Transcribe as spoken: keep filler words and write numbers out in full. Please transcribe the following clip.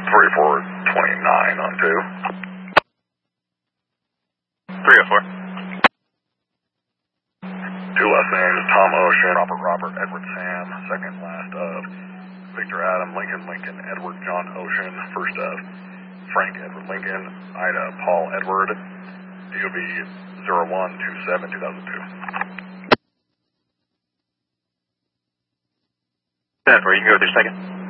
three four twenty-nine on two. three oh four. Two last names, Tom Ocean, Robert Robert, Edward Sam, second last of Victor Adam, Lincoln Lincoln, Edward John Ocean, first of Frank Edward Lincoln, Ida Paul Edward, D O B zero one two seven two thousand two. ten four, you can go with your second.